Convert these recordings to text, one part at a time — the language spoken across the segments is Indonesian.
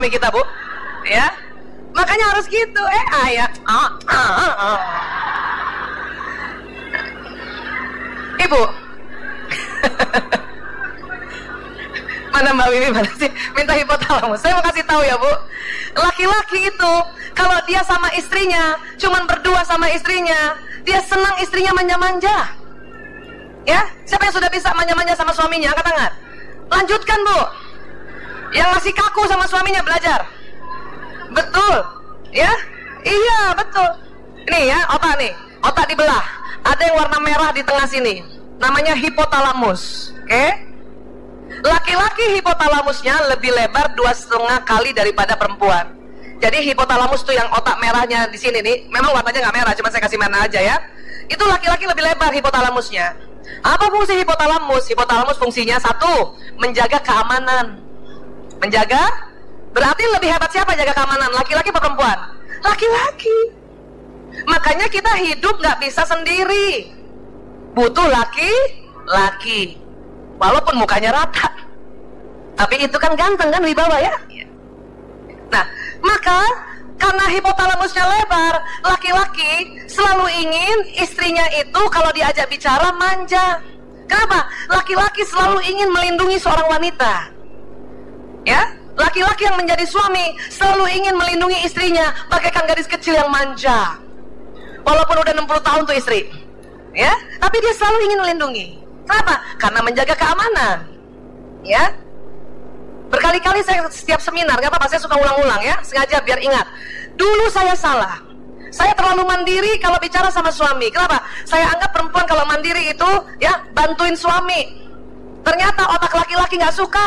kita, Bu. Ya. Makanya harus gitu. Ayah. Ibu. Mana Mbak Wiwi, mana sih? Minta hipotalamus. Saya mau kasih tahu ya, Bu. Laki-laki itu kalau dia sama istrinya, cuman berdua sama istrinya, dia senang istrinya manja-manja. Ya, siapa yang sudah bisa manja-manja sama suaminya? Angkat tangan. Lanjutkan, Bu. Yang masih kaku sama suaminya, belajar. Betul. Ya? Iya, betul. Ini ya, otak nih. Otak dibelah. Ada yang warna merah di tengah sini. Namanya hipotalamus. Oke? Laki-laki hipotalamusnya lebih lebar 2,5 kali daripada perempuan. Jadi hipotalamus tuh yang otak merahnya di sini nih. Memang warnanya nggak merah, cuma saya kasih mana aja ya. Itu laki-laki lebih lebar hipotalamusnya. Apa fungsi hipotalamus? Hipotalamus fungsinya satu, menjaga keamanan. Menjaga? Berarti lebih hebat siapa jaga keamanan? Laki-laki atau perempuan? Laki-laki. Makanya kita hidup nggak bisa sendiri. Butuh laki-laki. Walaupun mukanya rata. Tapi itu kan ganteng kan wibawa ya? Nah, maka karena hipotalamusnya lebar, laki-laki selalu ingin istrinya itu kalau diajak bicara manja. Kenapa? Laki-laki selalu ingin melindungi seorang wanita. Ya? Laki-laki yang menjadi suami selalu ingin melindungi istrinya bagaikan gadis kecil yang manja. Walaupun udah 60 tahun tuh istri. Ya? Tapi dia selalu ingin melindungi. Kenapa? Karena menjaga keamanan. Ya? Berkali-kali saya setiap seminar, gak apa-apa, saya suka ulang-ulang ya, sengaja biar ingat. Dulu saya salah. Saya terlalu mandiri kalau bicara sama suami. Kenapa? Saya anggap perempuan kalau mandiri itu ya bantuin suami. Ternyata otak laki-laki gak suka.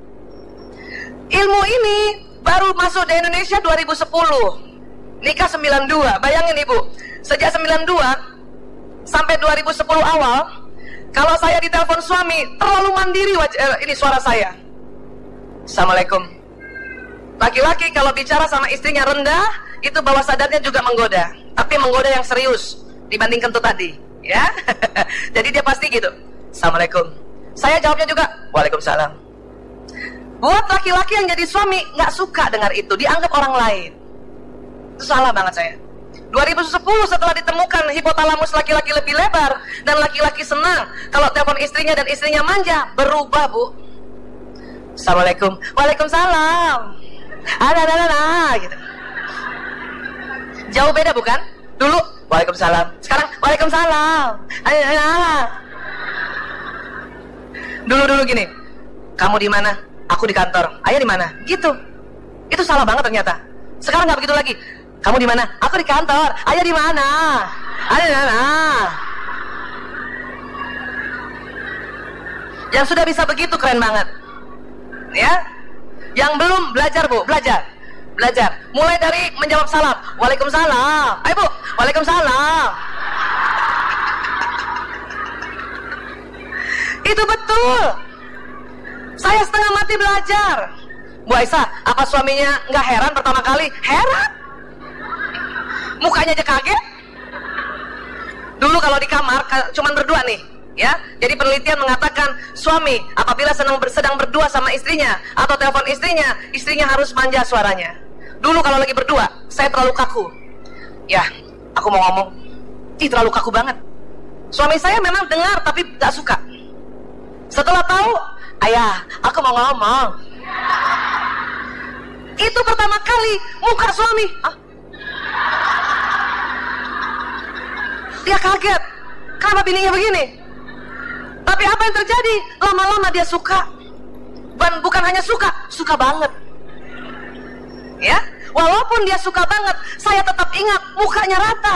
Ilmu ini baru masuk di Indonesia 2010. Nikah 92. Bayangin Ibu, sejak 92 sampai 2010 awal, kalau saya ditelepon suami terlalu mandiri ini suara saya. Assalamualaikum. Laki-laki kalau bicara sama istrinya rendah, itu bawah sadarnya juga menggoda. Tapi menggoda yang serius dibandingkan tuh tadi, ya. Jadi dia pasti gitu. Assalamualaikum. Saya jawabnya juga Waalaikumsalam. Buat laki-laki yang jadi suami nggak suka dengar itu, dianggap orang lain. Itu salah banget saya. 2010 setelah ditemukan hipotalamus laki-laki lebih lebar dan laki-laki senang kalau telepon istrinya dan istrinya manja, berubah, Bu. Assalamualaikum. Waalaikumsalam. Ada gitu. Jauh beda bukan? Dulu Waalaikumsalam. Sekarang Waalaikumsalam. Dulu gini. Kamu di mana? Aku di kantor. Ayah di mana? Gitu. Itu salah banget ternyata. Sekarang nggak begitu lagi. Kamu di mana? Aku di kantor. Ayah di mana? Ayah di mana? Yang sudah bisa begitu keren banget. Ya, yang belum belajar Bu, belajar. Mulai dari menjawab salam, Waalaikumsalam. Ayo Bu, Waalaikumsalam. Itu betul. Saya setengah mati belajar. Bu Aisyah, apa suaminya nggak heran pertama kali? Heran. Mukanya aja kaget. Dulu kalau di kamar, cuman berdua nih. Ya, jadi penelitian mengatakan suami apabila sedang berdua sama istrinya atau telepon istrinya harus manja suaranya. Dulu kalau lagi berdua, saya terlalu kaku. Ya, aku mau ngomong, terlalu kaku banget. Suami saya memang dengar tapi gak suka. Setelah tahu, ayah, aku mau ngomong. Itu pertama kali muka suami. Hah? Dia kaget. Kenapa bininya begini? Tapi apa yang terjadi? Lama-lama dia suka. Dan bukan hanya suka, suka banget. Ya, walaupun dia suka banget, saya tetap ingat mukanya rata.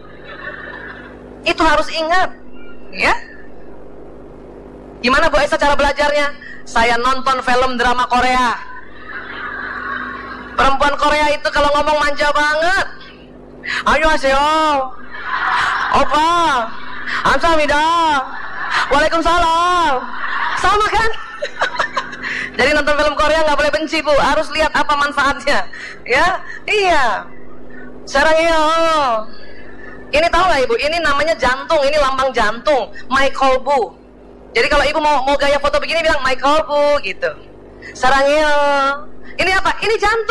Itu harus ingat. Ya. Gimana Bu Aisyah cara belajarnya? Saya nonton film drama Korea. Perempuan Korea itu kalau ngomong manja banget. Annyeonghaseyo. Opa. Amsahamnida. Waalaikumsalam. Sama kan? Jadi nonton film Korea nggak boleh benci Bu, harus lihat apa manfaatnya. Ya, iya. Sarangnya. Ini tahu nggak Ibu? Ini namanya jantung, ini lambang jantung, my kolbu. Jadi kalau Ibu mau gaya foto begini bilang my kolbu gitu. sarangeo. Ini apa? Ini jantung.